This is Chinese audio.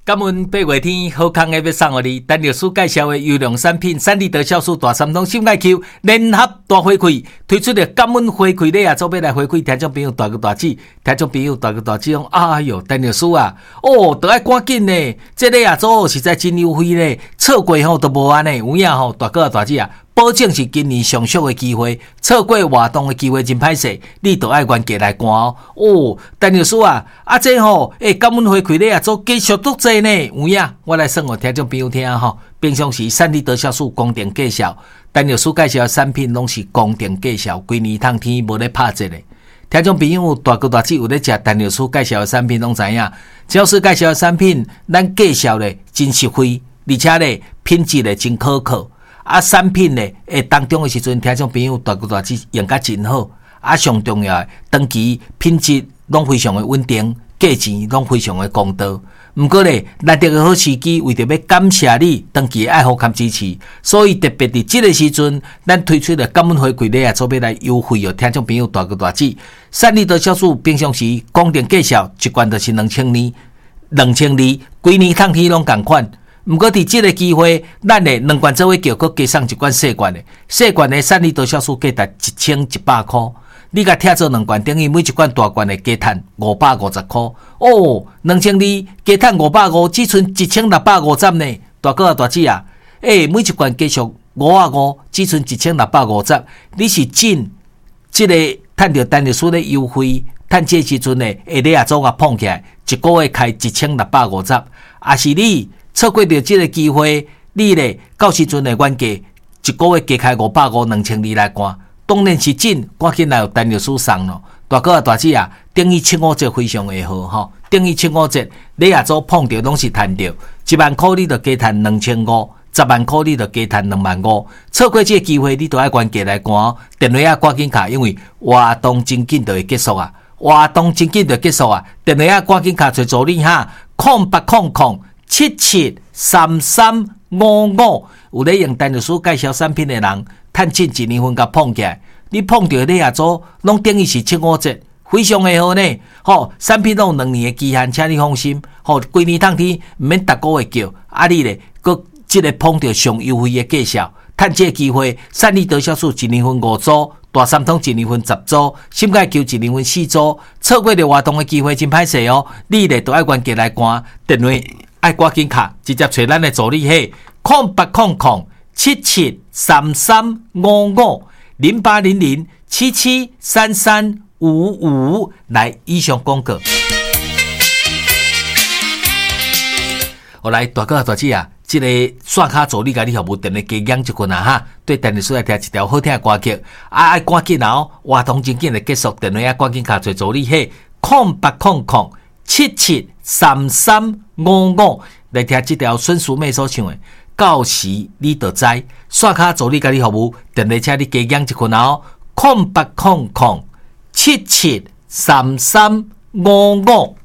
感恩八月天好康的要送予你，陈律师介绍的优良产品，产地德酵素大三通心爱 Q 联合大回馈，推出的感恩回馈礼啊，做要来回馈听众朋友大哥大姐，听众朋友大哥大姐讲，哎哟，陈律师啊，都要赶紧呢，这礼啊做实在真优惠呢，错过吼都无安呢，有影吼大哥大姐啊。保证是今年上俗的机会，错过活动的机会真歹势，你都要原价来赶哦。陈律师啊，这吼，感恩回馈礼啊，做继续足济呢，有影？我来算互听众朋友听吼。平常时产地德酵素公定介绍，陈律师介绍的产品拢是公定介绍，规年通天无咧拍折的。听众朋友大哥大姐有咧食陈律师介绍的产品，拢知影。只要是介绍的产品，咱介绍咧真实惠，而且咧品质咧真可靠。产品呢，当中的时阵，听众朋友大哥大姐用甲真好。上重要的，长期品质拢非常的稳定，价钱拢非常的公道。不过呢，难得的好时机，为着要感谢你长期的爱护和支持，所以特别伫这个时阵，咱推出了感恩回馈礼啊，做要来优惠哦，听众朋友大哥大姐。产地德酵素平常时公定介绍一罐就是2000年，2000二，规年通天拢同款。不过，伫这个机会，咱的2罐做伙叫，佮加送一罐细罐的，细罐的产地德酵素价值1100块，你甲拆做2罐，等于每一罐大罐的加赚550块。2002加赚550，只剩1650呢。大哥啊，大姐啊，每一罐加上55，只剩1650。你是进这个赚到陈律师的优惠，赚这时阵呢，你也做啊碰起来，一个月开1650，也是你。错过到这个机会，你咧到时阵的原价一个月加开550，2002来干，当然是真，赶紧来有陈律师送咯。大哥啊，大姐啊，等于7、5折非常的好吼，等于7、5折，你也做碰到拢是赚到，1万块你就加赚2500，10万块你就加赚25000。错过这个机会，你都要原价来干，电话啊赶紧卡，因为活动真紧就会结束啊，活动真紧就结束啊，电话啊赶紧卡找助理哈，0800773355，有咧用陈律师介绍产品的人，趁进1年份甲碰起来，你碰到你也做，拢等于是7、5折，非常的好呢。产品拢2年的期限，请你放心。规年通天唔免逐个月叫，你咧，佮即个碰到上优惠的介绍，趁这个机会，产地德酵素1年份5组，大三通1年份10组，心钙球1年份4组，错过了活动的机会真歹势哦。你咧都爱原价来干，电话。爱赶紧卡，直接找咱的助理嘿，0800773355，0800773355来以上广告。好来，大哥大姐啊，这个刷卡助理甲你服务电话加养一群啊哈，对陈律师来听一条好听的歌曲，爱赶紧哦，活动真紧的结束，电话啊赶紧卡找助理嘿，0800773355来听这条孙淑妹所唱的，到时你就知，刷卡助理甲你服务，电话请你加养一群哦，0800773355。